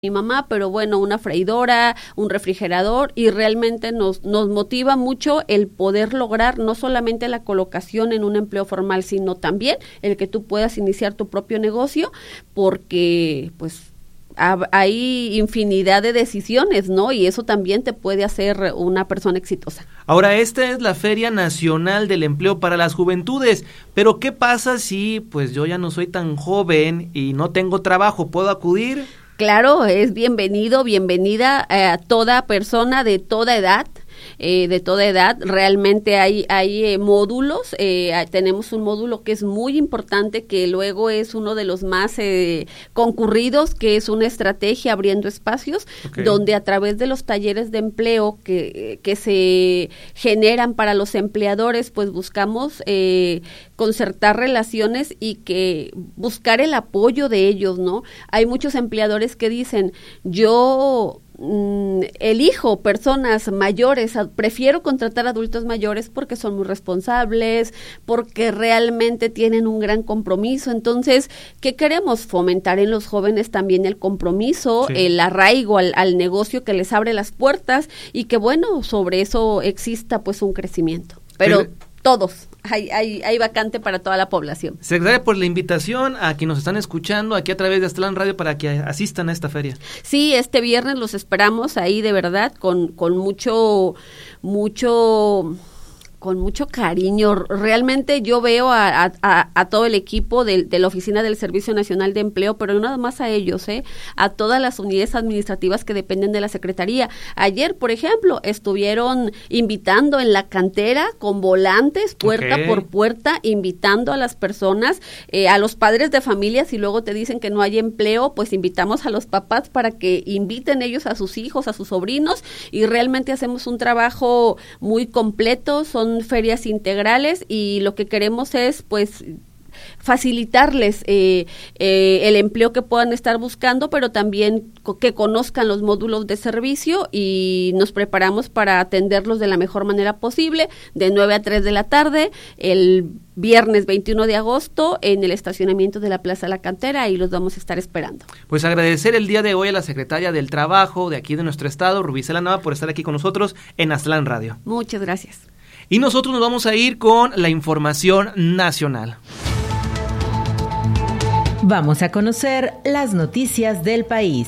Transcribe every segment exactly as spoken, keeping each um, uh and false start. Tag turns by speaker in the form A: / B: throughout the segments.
A: mi mamá, pero bueno, una freidora, un refrigerador, y realmente nos, nos motiva mucho el poder lograr no solamente la colocación en un empleo formal, sino también el que tú puedas iniciar tu propio negocio, porque pues hay infinidad de decisiones, ¿no? Y eso también te puede hacer una persona exitosa.
B: Ahora, esta es la Feria Nacional del Empleo para las Juventudes, pero ¿qué pasa si pues yo ya no soy tan joven y no tengo trabajo? ¿Puedo acudir?
A: Claro, es bienvenido, bienvenida a toda persona de toda edad. Eh, de toda edad, realmente hay, hay eh, módulos, eh, tenemos un módulo que es muy importante, que luego es uno de los más eh, concurridos, que es una estrategia abriendo espacios, okay, donde a través de los talleres de empleo que, que se generan para los empleadores, pues buscamos eh, concertar relaciones y que buscar el apoyo de ellos, ¿no? Hay muchos empleadores que dicen, yo elijo personas mayores, prefiero contratar adultos mayores porque son muy responsables, porque realmente tienen un gran compromiso. Entonces, ¿qué queremos? Fomentar en los jóvenes también el compromiso, sí, el arraigo al, al negocio que les abre las puertas y que, bueno, sobre eso exista pues un crecimiento. Pero sí, todos. Hay, hay, hay vacante para toda la población.
B: Secretaria, por la invitación a quienes nos están escuchando aquí a través de Aztlán Radio para que asistan a esta feria.
A: Sí, este viernes los esperamos ahí de verdad con, con mucho, mucho... con mucho cariño. Realmente yo veo a, a, a todo el equipo de, de la Oficina del Servicio Nacional de Empleo, pero no nada más a ellos, ¿eh? a todas las unidades administrativas que dependen de la Secretaría. Ayer, por ejemplo, estuvieron invitando en la cantera con volantes, puerta okay. por puerta, invitando a las personas, eh, a los padres de familia. Si luego te dicen que no hay empleo, pues invitamos a los papás para que inviten ellos a sus hijos, a sus sobrinos, y realmente hacemos un trabajo muy completo. Son ferias integrales y lo que queremos es pues facilitarles eh, eh, el empleo que puedan estar buscando, pero también co- que conozcan los módulos de servicio, y nos preparamos para atenderlos de la mejor manera posible, de nueve a tres de la tarde, el viernes veintiuno de agosto, en el estacionamiento de la Plaza La Cantera, y los vamos a estar esperando.
B: Pues agradecer el día de hoy a la secretaria del Trabajo de aquí de nuestro estado, Rubicela Nava, por estar aquí con nosotros en Aztlán Radio.
A: Muchas gracias.
B: Y nosotros nos vamos a ir con la información nacional.
C: Vamos a conocer las noticias del país.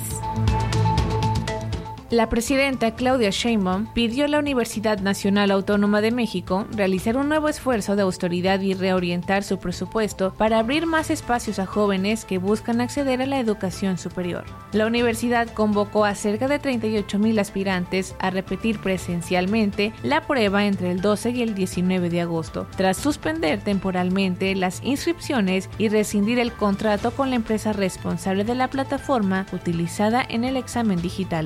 D: La presidenta Claudia Sheinbaum pidió a la Universidad Nacional Autónoma de México realizar un nuevo esfuerzo de austeridad y reorientar su presupuesto para abrir más espacios a jóvenes que buscan acceder a la educación superior. La universidad convocó a cerca de treinta y ocho mil aspirantes a repetir presencialmente la prueba entre el doce y el diecinueve de agosto, tras suspender temporalmente las inscripciones y rescindir el contrato con la empresa responsable de la plataforma utilizada en el examen digital.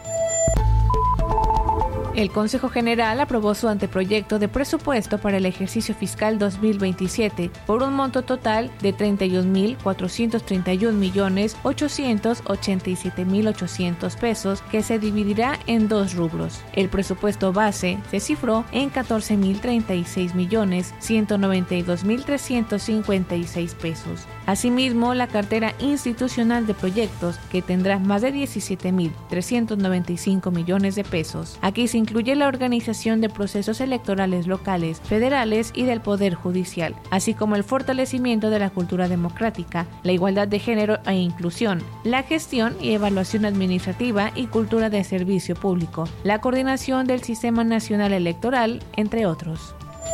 D: El Consejo General aprobó su anteproyecto de presupuesto para el ejercicio fiscal dos mil veintisiete por un monto total de treinta y un mil cuatrocientos treinta y un millones ochocientos ochenta y siete mil ochocientos pesos, que se dividirá en dos rubros. El presupuesto base se cifró en catorce mil treinta y seis millones ciento noventa y dos mil trescientos cincuenta y seis pesos. Asimismo, la cartera institucional de proyectos, que tendrá más de diecisiete mil trescientos noventa y cinco millones de pesos. Aquí se incluye la organización de procesos electorales locales, federales y del Poder Judicial, así como el fortalecimiento de la cultura democrática, la igualdad de género e inclusión, la gestión y evaluación administrativa y cultura de servicio público, la coordinación del Sistema Nacional Electoral, entre otros.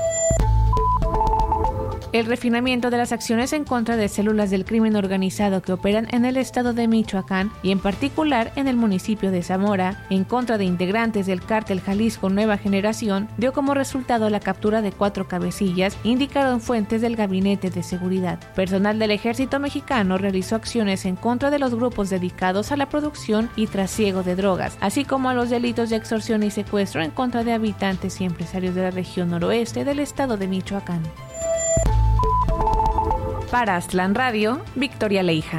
D: El refinamiento de las acciones en contra de células del crimen organizado que operan en el estado de Michoacán y en particular en el municipio de Zamora, en contra de integrantes del cártel Jalisco Nueva Generación, dio como resultado la captura de cuatro cabecillas, indicaron fuentes del Gabinete de Seguridad. Personal del Ejército Mexicano realizó acciones en contra de los grupos dedicados a la producción y trasiego de drogas, así como a los delitos de extorsión y secuestro en contra de habitantes y empresarios de la región noroeste del estado de Michoacán. Para Aztlán Radio, Victoria Leija.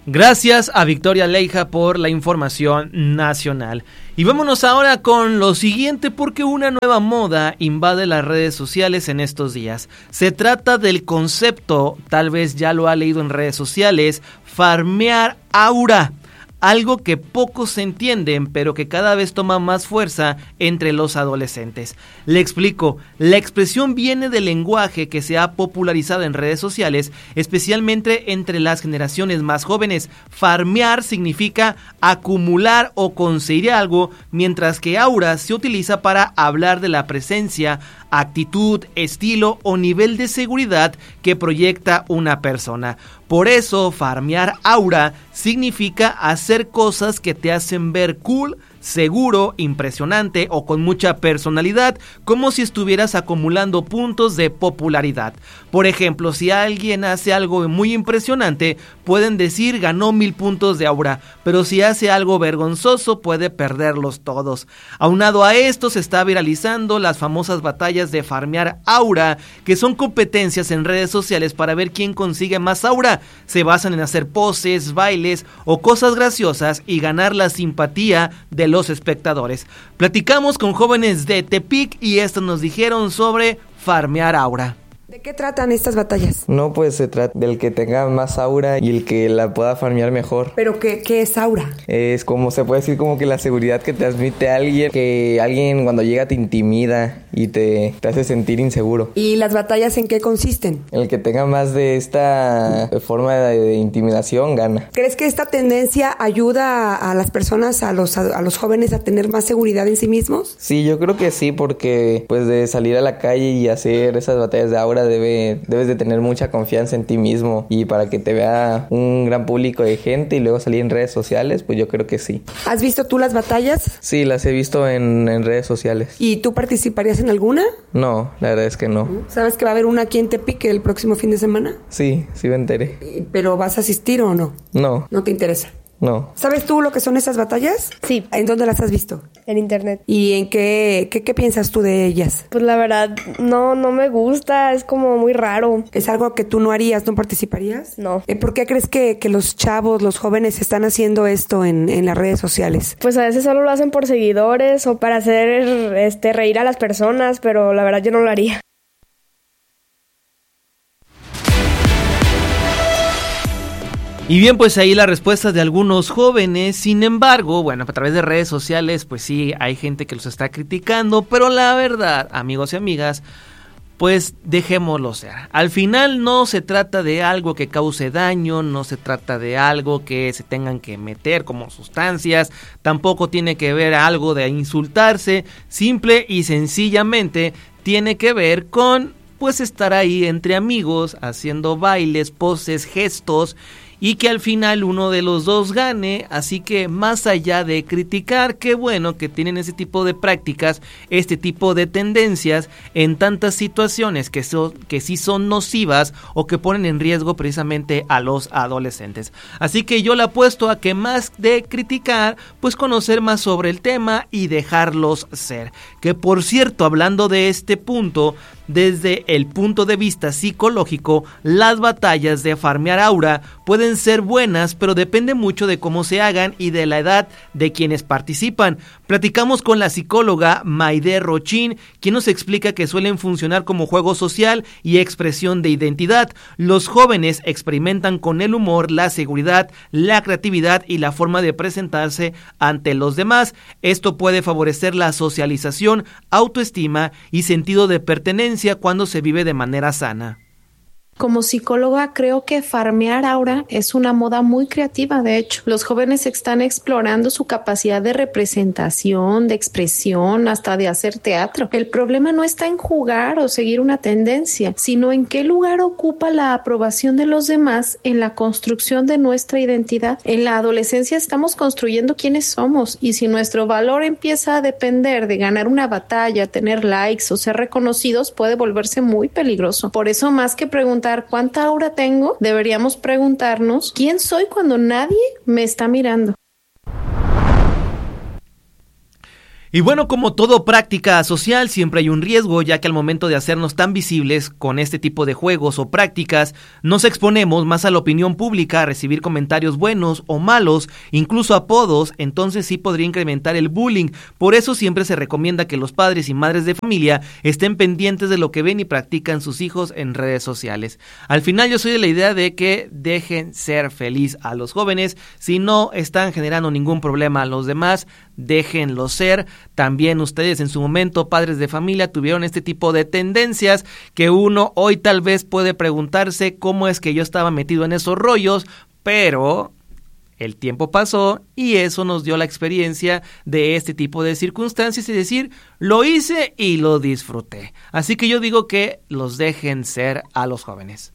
B: Gracias a Victoria Leija por la información nacional. Y vámonos ahora con lo siguiente, porque una nueva moda invade las redes sociales en estos días. Se trata del concepto, tal vez ya lo ha leído en redes sociales, farmear aura. Algo que pocos entienden, pero que cada vez toma más fuerza entre los adolescentes. Le explico, la expresión viene del lenguaje que se ha popularizado en redes sociales, especialmente entre las generaciones más jóvenes. Farmear significa acumular o conseguir algo, mientras que aura se utiliza para hablar de la presencia, actitud, estilo o nivel de seguridad que proyecta una persona. Por eso, farmear aura significa hacer cosas que te hacen ver cool, seguro, impresionante o con mucha personalidad, como si estuvieras acumulando puntos de popularidad. Por ejemplo, si alguien hace algo muy impresionante, pueden decir ganó mil puntos de aura, pero si hace algo vergonzoso, puede perderlos todos. Aunado a esto, se está viralizando las famosas batallas de farmear aura, que son competencias en redes sociales para ver quién consigue más aura. Se basan en hacer poses, bailes o cosas graciosas y ganar la simpatía de los espectadores. Platicamos con jóvenes de Tepic y estos nos dijeron sobre farmear aura.
E: ¿De qué tratan estas batallas?
F: No, pues se trata del que tenga más aura y el que la pueda farmear mejor.
E: ¿Pero qué, qué es aura?
F: Es como, se puede decir como que la seguridad que transmite alguien, que alguien cuando llega te intimida y te, te hace sentir inseguro.
E: ¿Y las batallas en qué consisten?
F: El que tenga más de esta forma de, de intimidación gana.
E: ¿Crees que esta tendencia ayuda a, a las personas, a los, a, a los jóvenes a tener más seguridad en sí mismos?
F: Sí, yo creo que sí, porque pues de salir a la calle y hacer esas batallas de aura Debe, debes de tener mucha confianza en ti mismo, y para que te vea un gran público de gente y luego salir en redes sociales, pues yo creo que sí.
E: ¿Has visto tú las batallas?
F: Sí, las he visto en, en redes sociales.
E: ¿Y tú participarías en alguna?
F: No, la verdad es que no.
E: ¿Sabes que va a haber una aquí en Tepic el próximo fin de semana?
F: Sí, sí me enteré.
E: ¿Pero vas a asistir o no?
F: No.
E: ¿No te interesa?
F: No.
E: ¿Sabes tú lo que son esas batallas?
G: Sí.
E: ¿En dónde las has visto?
G: En internet.
E: ¿Y en qué, qué, qué piensas tú de ellas?
G: Pues la verdad, no, no me gusta, es como muy raro.
E: ¿Es algo que tú no harías, no participarías?
G: No.
E: Eh, ¿Por qué crees que, que los chavos, los jóvenes están haciendo esto en, en las redes sociales?
G: Pues a veces solo lo hacen por seguidores o para hacer este reír a las personas, pero la verdad yo no lo haría.
B: Y bien, pues ahí la respuesta de algunos jóvenes. Sin embargo, bueno, a través de redes sociales, pues sí, hay gente que los está criticando, pero la verdad, amigos y amigas, pues dejémoslo ser. Al final no se trata de algo que cause daño, no se trata de algo que se tengan que meter como sustancias, tampoco tiene que ver algo de insultarse, simple y sencillamente tiene que ver con, pues, estar ahí entre amigos, haciendo bailes, poses, gestos, y que al final uno de los dos gane. Así que más allá de criticar, qué bueno que tienen ese tipo de prácticas, este tipo de tendencias en tantas situaciones que, so, que sí son nocivas o que ponen en riesgo precisamente a los adolescentes. Así que yo le apuesto a que más de criticar, pues conocer más sobre el tema y dejarlos ser. Que por cierto, hablando de este punto, desde el punto de vista psicológico, las batallas de farmear aura pueden ser buenas, pero depende mucho de cómo se hagan y de la edad de quienes participan. Platicamos con la psicóloga Maide Rochín, quien nos explica que suelen funcionar como juego social y expresión de identidad. Los jóvenes experimentan con el humor, la seguridad, la creatividad y la forma de presentarse ante los demás. Esto puede favorecer la socialización, autoestima y sentido de pertenencia cuando se vive de manera sana.
H: Como psicóloga, creo que farmear aura es una moda muy creativa. De hecho, los jóvenes están explorando su capacidad de representación, de expresión, hasta de hacer teatro. El problema no está en jugar o seguir una tendencia, sino en qué lugar ocupa la aprobación de los demás en la construcción de nuestra identidad. En la adolescencia estamos construyendo quiénes somos, y si nuestro valor empieza a depender de ganar una batalla, tener likes o ser reconocidos, puede volverse muy peligroso. Por eso, más que preguntar cuánta aura tengo, deberíamos preguntarnos quién soy cuando nadie me está mirando.
B: Y bueno, como todo práctica social, siempre hay un riesgo, ya que al momento de hacernos tan visibles con este tipo de juegos o prácticas, nos exponemos más a la opinión pública, a recibir comentarios buenos o malos, incluso apodos, entonces sí podría incrementar el bullying. Por eso siempre se recomienda que los padres y madres de familia estén pendientes de lo que ven y practican sus hijos en redes sociales. Al final yo soy de la idea de que dejen ser feliz a los jóvenes, si no están generando ningún problema a los demás, déjenlo ser. También ustedes en su momento, padres de familia, tuvieron este tipo de tendencias que uno hoy tal vez puede preguntarse cómo es que yo estaba metido en esos rollos, pero el tiempo pasó y eso nos dio la experiencia de este tipo de circunstancias y decir, lo hice y lo disfruté. Así que yo digo que los dejen ser a los jóvenes.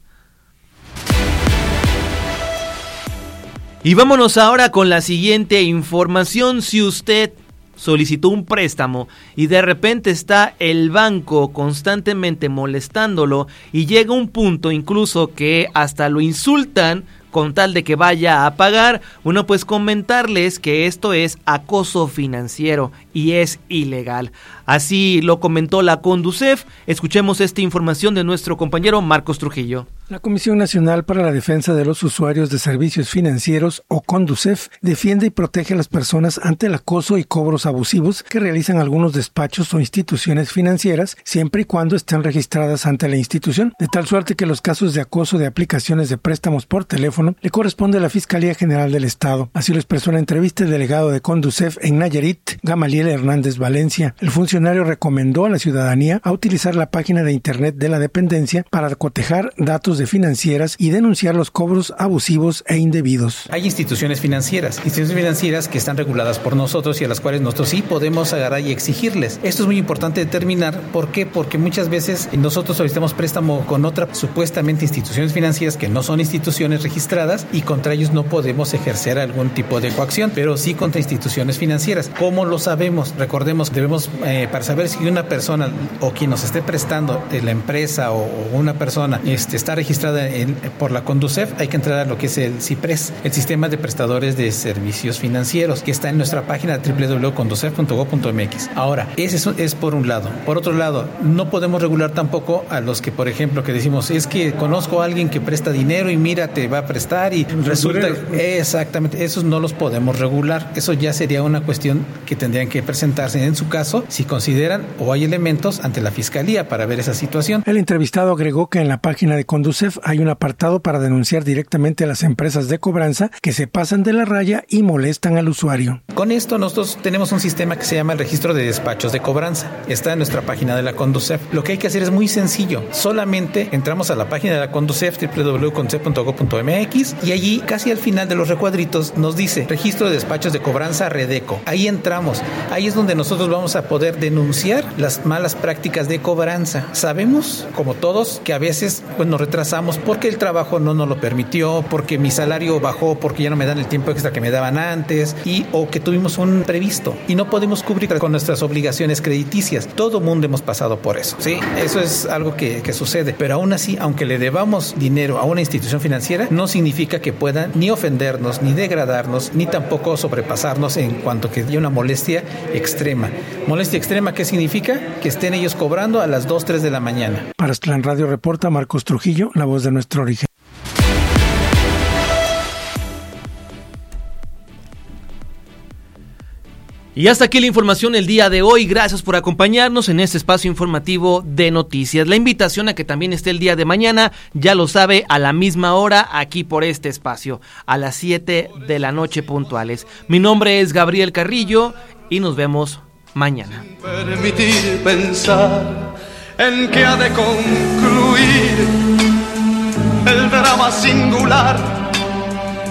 B: Y vámonos ahora con la siguiente información. Si usted solicitó un préstamo y de repente está el banco constantemente molestándolo y llega un punto incluso que hasta lo insultan con tal de que vaya a pagar, bueno, pues comentarles que esto es acoso financiero y es ilegal. Así lo comentó la Conducef. Escuchemos esta información de nuestro compañero Marcos Trujillo.
I: La Comisión Nacional para la Defensa de los Usuarios de Servicios Financieros, o Conducef, defiende y protege a las personas ante el acoso y cobros abusivos que realizan algunos despachos o instituciones financieras, siempre y cuando estén registradas ante la institución, de tal suerte que los casos de acoso de aplicaciones de préstamos por teléfono le corresponde a la Fiscalía General del Estado. Así lo expresó en la entrevista el delegado de Conducef en Nayarit, Gamaliel Hernández Valencia. El funcionario recomendó a la ciudadanía a utilizar la página de internet de la dependencia para cotejar datos de financieras y denunciar los cobros abusivos e indebidos.
J: Hay instituciones financieras, instituciones financieras que están reguladas por nosotros y a las cuales nosotros sí podemos agarrar y exigirles. Esto es muy importante determinar. ¿Por qué? Porque muchas veces nosotros solicitamos préstamo con otra supuestamente instituciones financieras que no son instituciones registradas y contra ellos no podemos ejercer algún tipo de coacción, pero sí contra instituciones financieras. ¿Cómo lo sabemos? Recordemos, debemos, eh, para saber si una persona o quien nos esté prestando, eh, la empresa o, o una persona este, está registrada En, por la Conducef, hay que entrar a lo que es el CIPRES, el Sistema de Prestadores de Servicios Financieros, que está en nuestra página doble u doble u doble u punto conducef punto gob punto eme equis. Ahora, ese es, es por un lado. Por otro lado, no podemos regular tampoco a los que, por ejemplo, que decimos, es que conozco a alguien que presta dinero y mira, te va a prestar y resulta... Exactamente, esos no los podemos regular. Eso ya sería una cuestión que tendrían que presentarse en su caso, si consideran o hay elementos ante la Fiscalía para ver esa situación.
I: El entrevistado agregó que en la página de Conducef hay un apartado para denunciar directamente a las empresas de cobranza que se pasan de la raya y molestan al usuario.
J: Con esto nosotros tenemos un sistema que se llama el registro de despachos de cobranza. Está en nuestra página de la Conducef. Lo que hay que hacer es muy sencillo. Solamente entramos a la página de la Conducef, doble u doble u doble u punto conducef punto gob punto eme equis, y allí casi al final de los recuadritos nos dice registro de despachos de cobranza Redeco. Ahí entramos. Ahí es donde nosotros vamos a poder denunciar las malas prácticas de cobranza. Sabemos, como todos, que a veces pues, nos retrasamos porque el trabajo no nos lo permitió, porque mi salario bajó, porque ya no me dan el tiempo extra que me daban antes, y o que tuvimos un previsto y no podemos cubrir con nuestras obligaciones crediticias. Todo mundo hemos pasado por eso, ¿sí? Eso es algo que, que sucede, pero aún así, aunque le debamos dinero a una institución financiera, no significa que puedan ni ofendernos, ni degradarnos, ni tampoco sobrepasarnos en cuanto que haya una molestia extrema. ¿Molestia extrema qué significa? Que estén ellos cobrando a las dos, tres de la mañana.
I: Para Aztlán Radio reporta Marcos Trujillo, la voz de nuestro origen.
B: Y hasta aquí la información el día de hoy. Gracias por acompañarnos en este espacio informativo de noticias. La invitación a que también esté el día de mañana, ya lo sabe, a la misma hora, aquí por este espacio, a las siete de la noche puntuales. Mi nombre es Gabriel Carrillo y nos vemos mañana.
K: Permitir pensar en que ha de concluir el drama singular